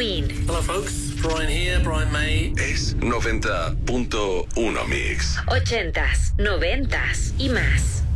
Fin. Hello folks, Brian here, Brian May. Es 90.1 Mix. 80s, 90s y más.